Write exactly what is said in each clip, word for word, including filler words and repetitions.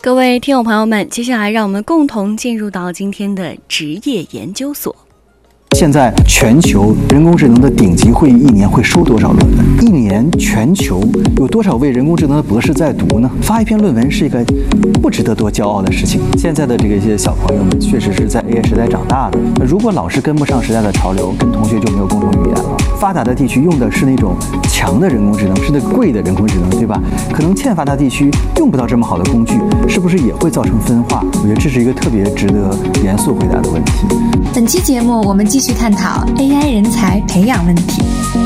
各位听友朋友们，接下来让我们共同进入到今天的职业研究所。 现在全球人工智能的顶级会议一年会收多少论文？一年全球有多少位人工智能的博士在读呢？发一篇论文是一个不值得多骄傲的事情。现在的这个一些小朋友们确实是在 A I 时代长大的，如果老是跟不上时代的潮流，跟同学就没有共同语言了。发达的地区用的是那种强的人工智能，是那贵的人工智能，对吧？可能欠发达地区用不到这么好的工具，是不是也会造成分化？我觉得这是一个特别值得严肃回答的问题。 本期节目我们继续探讨 A I 人才培养问题。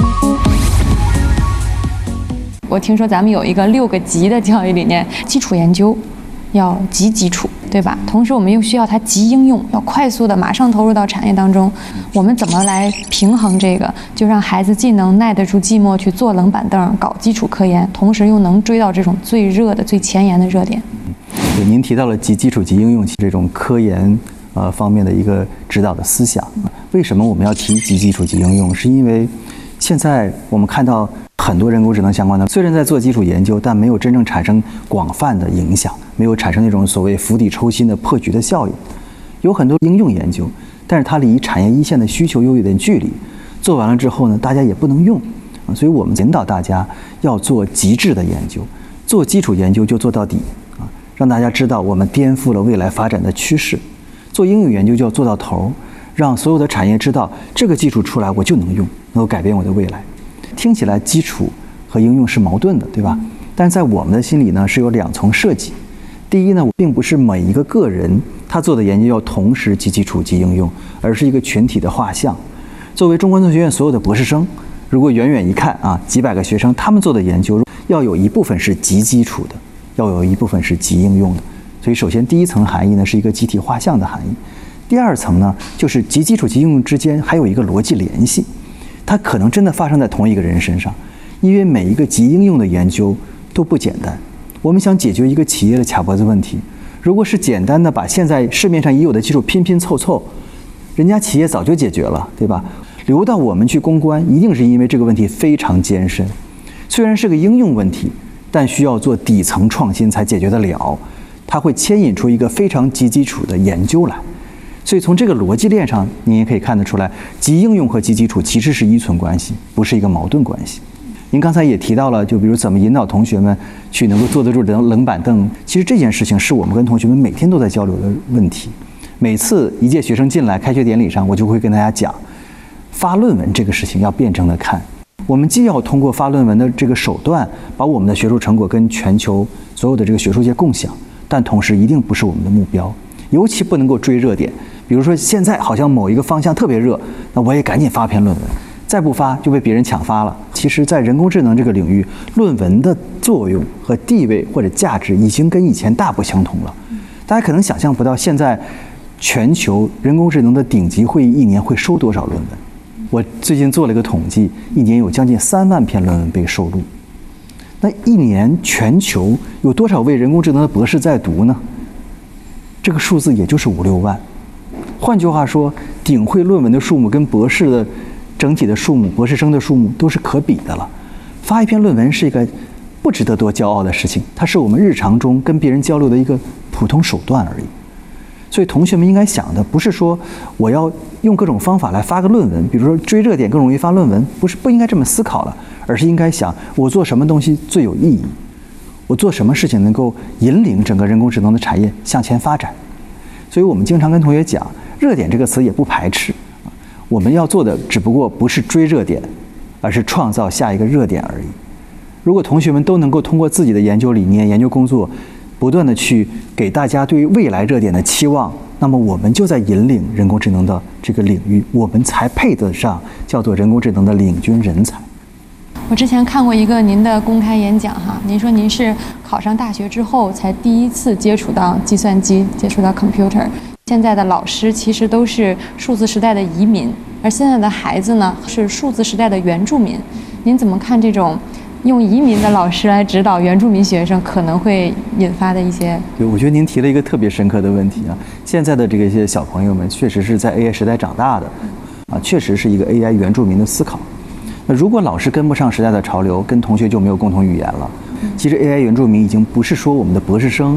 我听说咱们有一个六个级的教育理念，基础研究要极基础，对吧？同时我们又需要它极应用，要快速的马上投入到产业当中。我们怎么来平衡这个，就让孩子既能耐得住寂寞去坐冷板凳搞基础科研，同时又能追到这种最热的最前沿的热点。 对，您提到了极基础极应用这种科研呃方面的一个指导的思想。为什么我们要提极基础极应用？是因为现在我们看到很多人工智能相关的，虽然在做基础研究，但没有真正产生广泛的影响，没有产生那种所谓釜底抽薪的破局的效应。有很多应用研究，但是它离产业一线的需求又有点距离。做完了之后呢，大家也不能用，所以我们引导大家要做极致的研究，做基础研究就做到底啊，让大家知道我们颠覆了未来发展的趋势。做应用研究就要做到头，让所有的产业知道这个技术出来我就能用，能够改变我的未来。听起来基础和应用是矛盾的，对吧？但是在我们的心里呢，是有两重设计。第一呢，并不是每一个个人他做的研究要同时极基础极应用，而是一个群体的画像。作为中关村学院所有的博士生，如果远远一看啊，几百个学生他们做的研究，要有一部分是极基础的，要有一部分是极应用的。所以首先第一层含义呢，是一个集体画像的含义。第二层呢，就是极基础极应用之间还有一个逻辑联系，它可能真的发生在同一个人身上，因为每一个极应用的研究都不简单。我们想解决一个企业的卡脖子问题，如果是简单的把现在市面上已有的技术拼拼凑凑，人家企业早就解决了，对吧？留到我们去攻关，一定是因为这个问题非常艰深。虽然是个应用问题，但需要做底层创新才解决得了，它会牵引出一个非常极基础的研究来。所以从这个逻辑链上，您也可以看得出来，极应用和极基础其实是依存关系，不是一个矛盾关系。您刚才也提到了，就比如怎么引导同学们去能够坐得住冷冷板凳，其实这件事情是我们跟同学们每天都在交流的问题。每次一届学生进来，开学典礼上，我就会跟大家讲，发论文这个事情要辩证的看。我们既要通过发论文的这个手段，把我们的学术成果跟全球所有的这个学术界共享，但同时一定不是我们的目标，尤其不能够追热点。比如说现在好像某一个方向特别热，那我也赶紧发篇论文，再不发就被别人抢发了。其实在人工智能这个领域，论文的作用和地位或者价值已经跟以前大不相同了。大家可能想象不到，现在全球人工智能的顶级会议一年会收多少论文。我最近做了一个统计，一年有将近三万篇论文被收录。那一年全球有多少位人工智能的博士在读呢？这个数字也就是五六万。换句话说，顶会论文的数目跟博士的整体的数目、博士生的数目都是可比的了。发一篇论文是一个不值得多骄傲的事情，它是我们日常中跟别人交流的一个普通手段而已。所以同学们应该想的不是说我要用各种方法来发个论文，比如说追热点更容易发论文，不是不应该这么思考了，而是应该想我做什么东西最有意义，我做什么事情能够引领整个人工智能的产业向前发展。所以我们经常跟同学讲，热点这个词也不排斥，我们要做的只不过不是追热点，而是创造下一个热点而已。如果同学们都能够通过自己的研究理念、研究工作，不断的去给大家对于未来热点的期望，那么我们就在引领人工智能的这个领域，我们才配得上叫做人工智能的领军人才。 我之前看过一个您的公开演讲哈，您说您是考上大学之后才第一次接触到计算机，接触到 computer。现在的老师其实都是数字时代的移民，而现在的孩子呢是数字时代的原住民。您怎么看这种用移民的老师来指导原住民学生可能会引发的一些？ 对，我觉得您提了一个特别深刻的问题啊。现在的这个一些小朋友们确实是在 A I 时代长大的，啊，确实是一个 A I 原住民的思考。那如果老师跟不上时代的潮流，跟同学就没有共同语言了。其实 A I 原住民已经不是说我们的博士生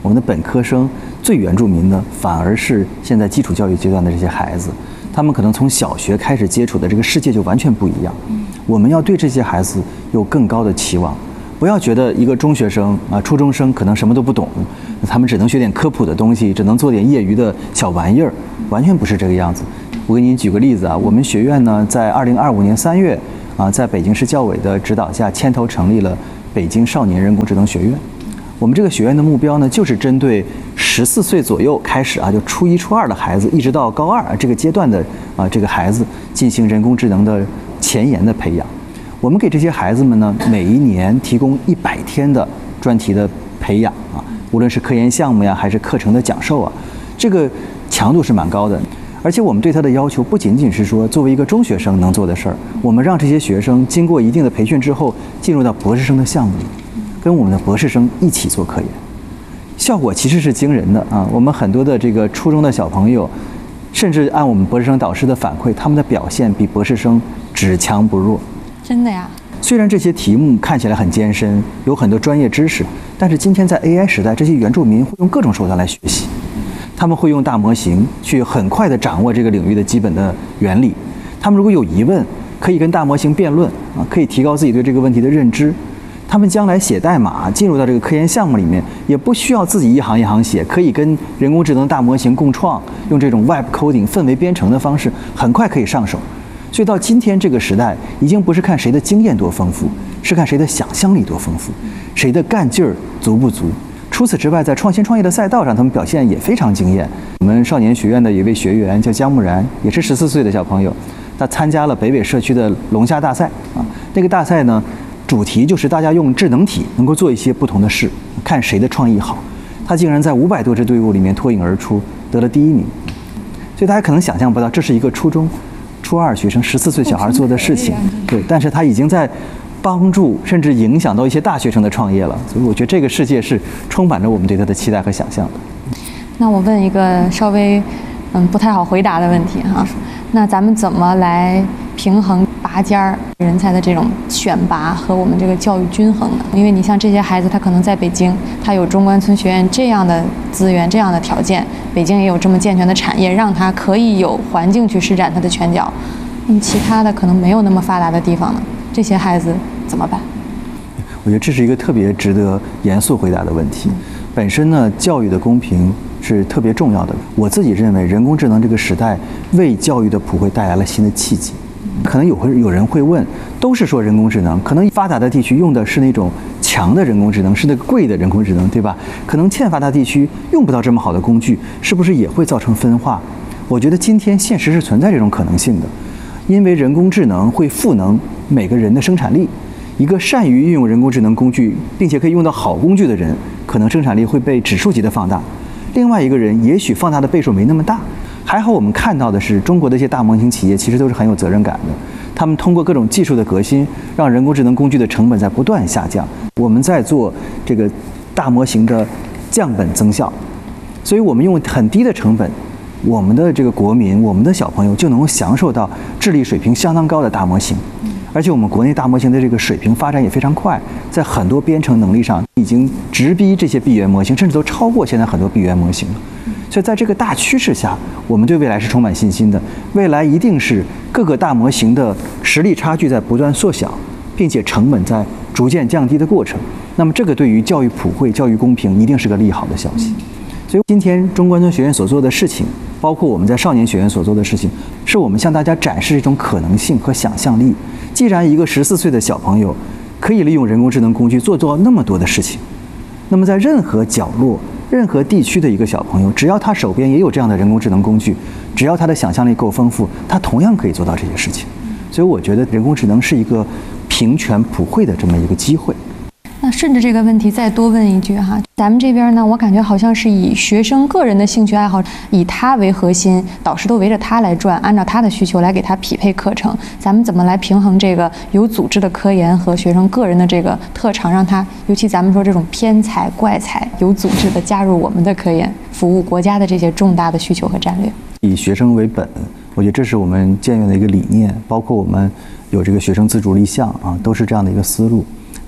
我们的本科生最原住民的反而是现在基础教育阶段的这些孩子，他们可能从小学开始接触的这个世界就完全不一样。我们要对这些孩子有更高的期望，不要觉得一个中学生啊、初中生可能什么都不懂，他们只能学点科普的东西，只能做点业余的小玩意儿，完全不是这个样子。我给您举个例子啊，我们学院呢，在二零二五年三月啊，在北京市教委的指导下，牵头成立了北京少年人工智能学院。我们这个学院的目标呢，就是针对十四岁左右开始啊，就初一、初二的孩子，一直到高二啊这个阶段的啊这个孩子，进行人工智能的前沿的培养。我们给这些孩子们呢，每一年提供一百天的专题的培养啊，无论是科研项目呀，还是课程的讲授啊，这个强度是蛮高的。而且我们对他的要求不仅仅是说作为一个中学生能做的事儿，我们让这些学生经过一定的培训之后，进入到博士生的项目里，跟我们的博士生一起做科研，效果其实是惊人的啊！我们很多的这个初中的小朋友，甚至按我们博士生导师的反馈，他们的表现比博士生只强不弱。 真的呀？ 虽然这些题目看起来很艰深，有很多专业知识，但是今天在 A I 时代，这些原住民会用各种手段来学习。他们会用大模型去很快地掌握这个领域的基本的原理。他们如果有疑问，可以跟大模型辩论啊，可以提高自己对这个问题的认知。他们将来写代码进入到这个科研项目里面，也不需要自己一行一行写，可以跟人工智能大模型共创，用这种 Web coding 氛围编程的方式，很快可以上手。所以到今天这个时代，已经不是看谁的经验多丰富，是看谁的想象力多丰富，谁的干劲儿足不足。除此之外，在创新创业的赛道上，他们表现也非常惊艳。我们少年学院的一位学员叫姜木然，也是十四岁的小朋友，他参加了北纬社区的龙虾大赛啊。那个大赛呢，主题就是大家用智能体能够做一些不同的事，看谁的创意好。他竟然在五百多支队伍里面脱颖而出，得了第一名。所以大家可能想象不到，这是一个初中、初二学生十四岁小孩做的事情，对，但是他已经在帮助甚至影响到一些大学生的创业了，所以我觉得这个世界是充满着我们对它的期待和想象的。 那我问一个稍微嗯不太好回答的问题哈，那咱们怎么来平衡拔尖儿人才的这种选拔和我们这个教育均衡呢？因为你像这些孩子，他可能在北京，他有中关村学院这样的资源、这样的条件，北京也有这么健全的产业，让他可以有环境去施展他的拳脚。那么其他的可能没有那么发达的地方呢？这些孩子怎么办？ 我觉得这是一个特别值得严肃回答的问题。本身呢，教育的公平是特别重要的。我自己认为，人工智能这个时代为教育的普惠带来了新的契机。可能有会有人会问，都是说人工智能，可能发达的地区用的是那种强的人工智能，是那个贵的人工智能，对吧？可能欠发达地区用不到这么好的工具，是不是也会造成分化？我觉得今天现实是存在这种可能性的。因为人工智能会赋能每个人的生产力，一个善于运用人工智能工具，并且可以用到好工具的人，可能生产力会被指数级的放大。另外一个人也许放大的倍数没那么大。还好我们看到的是，中国的一些大模型企业其实都是很有责任感的，他们通过各种技术的革新，让人工智能工具的成本在不断下降。我们在做这个大模型的降本增效，所以我们用很低的成本，我们的这个国民，我们的小朋友就能够享受到智力水平相当高的大模型。而且我们国内大模型的这个水平发展也非常快，在很多编程能力上已经直逼这些闭源模型，甚至都超过现在很多闭源模型了。所以在这个大趋势下，我们对未来是充满信心的。未来一定是各个大模型的实力差距在不断缩小，并且成本在逐渐降低的过程。那么这个对于教育普惠、教育公平一定是个利好的消息。所以今天中关村学院所做的事情，包括我们在少年学院所做的事情，是我们向大家展示一种可能性和想象力。既然一个十四岁的小朋友可以利用人工智能工具做做那么多的事情，那么在任何角落、任何地区的一个小朋友，只要他手边也有这样的人工智能工具，只要他的想象力够丰富，他同样可以做到这些事情。所以我觉得人工智能是一个平权普惠的这么一个机会。 那顺着这个问题再多问一句哈，咱们这边呢，我感觉好像是以学生个人的兴趣爱好，以他为核心，导师都围着他来转，按照他的需求来给他匹配课程。咱们怎么来平衡这个有组织的科研和学生个人的这个特长，让他，尤其咱们说这种偏才、怪才，有组织的加入我们的科研，服务国家的这些重大的需求和战略？ 以学生为本，我觉得这是我们建院的一个理念，包括我们有这个学生自主立项啊，都是这样的一个思路。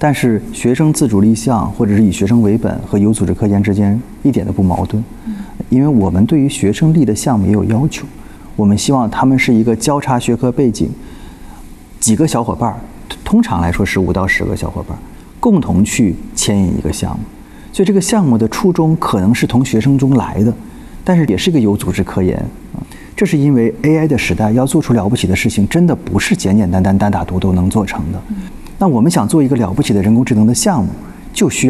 但是学生自主立项或者是以学生为本和有组织科研之间一点都不矛盾，因为我们对于学生立的项目也有要求，我们希望他们是一个交叉学科背景，几个小伙伴，通常来说是五到十个小伙伴，共同去牵引一个项目。所以这个项目的初衷可能是从学生中来的，但是也是个有组织科研。这是因为 A I 的时代要做出了不起的事情，真的不是简简单单单打独斗能做成的。那我们想做一个了不起的人工智能的项目，就需要